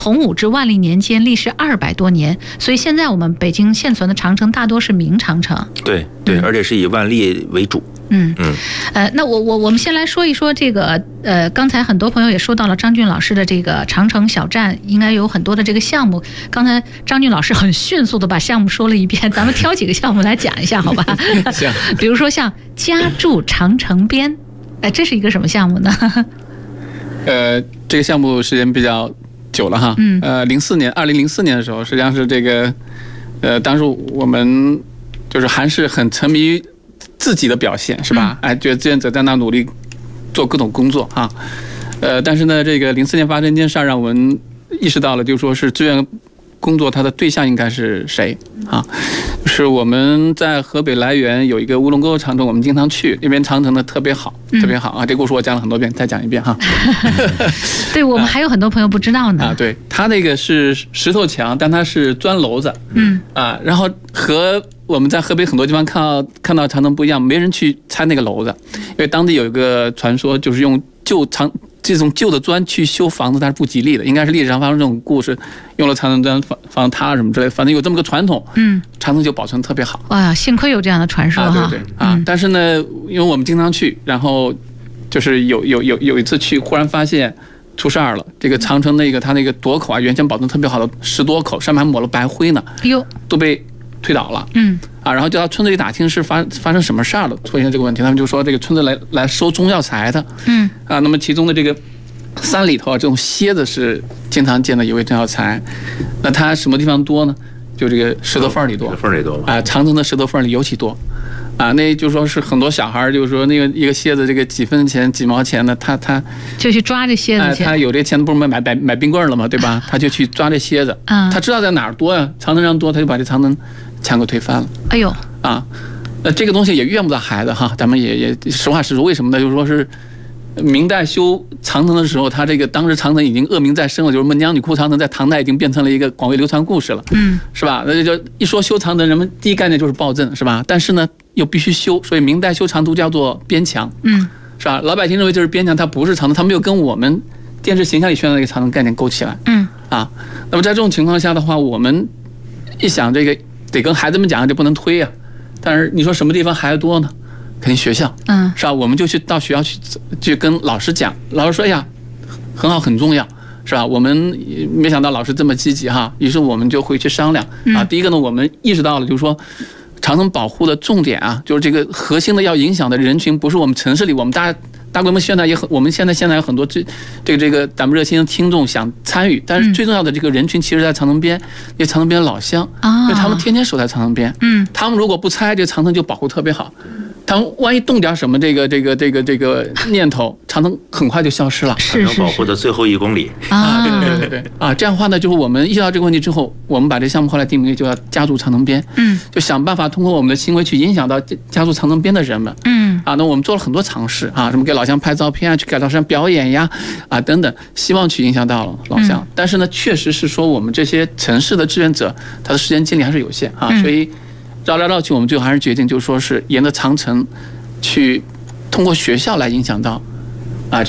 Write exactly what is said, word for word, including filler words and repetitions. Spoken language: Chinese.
洪武至万历年间历时二百多年，所以现在我们北京现存的长城大多是明长城。 对对、嗯，而且是以万历为主。 嗯嗯，呃，那我我我们先来说一说这个，呃，刚才很多朋友也说到了张俊老师的这个长城小站，应该有很多的这个项目。刚才张俊老师很迅速的把项目说了一遍，咱们挑几个项目来讲一下，好吧？比如说像家住长城边，哎、呃，这是一个什么项目呢？ 呃，这个项目时间比较久了哈，嗯，呃，零四年，二零零四年的时候，实际上是这个，呃，当时我们就是还是很沉迷于自己的表现，是吧？哎，觉得志愿者在那努力做各种工作啊，呃，但是呢，这个零四年发生一件事儿，让我们意识到了，就是说是志愿工作它的对象应该是谁啊？是我们在河北涞源有一个乌龙沟长城，我们经常去那边，长城的特别好，特别好啊！这故事我讲了很多遍，再讲一遍哈。 对，我们还有很多朋友不知道呢。 啊，对，它那个是石头墙，但它是砖楼子，嗯啊，然后和我们在河北很多地方看到看到长城不一样，没人去拆那个楼子，因为当地有一个传说，就是用旧长。这种旧的砖去修房子，它是不吉利的，应该是历史上发生这种故事，用了长城砖房房子塌了什么之类，反正有这么个传统。嗯，长城就保存特别好。哇， 幸亏有这样的传说哈。 啊，对对啊、嗯。但是呢，因为我们经常去，然后就是有有有有一次去，忽然发现出事儿了。这个长城那个它那个垛口啊，原先保存特别好的十多口，上面还抹了白灰呢，哟，都被推倒了。嗯。啊，然后就到村子里打听是发发生什么事儿了，出现这个问题，他们就说这个村子来来收中药材的，嗯，啊，那么其中的这个山里头啊，这种蝎子是经常见的一味中药材，那它什么地方多呢？就这个石头缝里多， 缝里多啊，长城的石头缝里尤其多，啊，那就说是很多小孩就是说那个一个蝎子这个几分钱几毛钱的，他他就去抓这蝎子去， 哎，他有这钱不是买买买冰棍了吗？对吧？他就去抓这蝎子，嗯，他知道在哪儿多呀，长城上多，他就把这长城墙给推翻了。 哎呦啊，那这个东西也怨不得孩子哈，咱们也也实话实说，为什么呢？就是说是明代修长城的时候，他这个当时长城已经恶名在身了，就是孟姜女哭长城，在唐代已经变成了一个广为流传故事了，嗯，是吧？那就一说修长城，人们第一概念就是暴政，是吧？但是呢，又必须修，所以明代修长途叫做边墙，嗯，是吧？老百姓认为这是边墙，它不是长城，它没有跟我们电视形象里宣传的那个长城概念勾起来，嗯，啊，那么在这种情况下的话，我们一想这个。得跟孩子们讲，就不能推呀、啊。但是你说什么地方孩子多呢？肯定学校，嗯，是吧？我们就去到学校去，去跟老师讲。老师说：“哎呀，很好，很重要，是吧？”我们没想到老师这么积极哈，于是我们就回去商量啊。第一个呢，我们意识到了，就是说，长城保护的重点啊，就是这个核心的要影响的人群，不是我们城市里我们大家。大规模宣传也很，我们现在现在有很多这这个这个咱们热心的听众想参与，但是最重要的这个人群其实在长城边，因为长城边的老乡啊，因为他们天天守在长城边，嗯，他们如果不拆，这个长城就保护特别好。他们万一动点什么这个这个这个这个念头，长城很快就消失了。 长城保护的最后一公里啊，对对对对啊，这样的话呢，就是我们意识到这个问题之后，我们把这项目后来定名就叫家住长城边，嗯，就想办法通过我们的行为去影响到家住长城边的人们，嗯，啊，那我们做了很多尝试啊，什么给老乡拍照片啊，去给老乡表演呀，啊等等，希望去影响到老乡。嗯、但是呢，确实是说我们这些城市的志愿者，他的时间精力还是有限啊，嗯、所以。绕来绕去，我们最后还是决定，就是说是沿着长城，去通过学校来影响到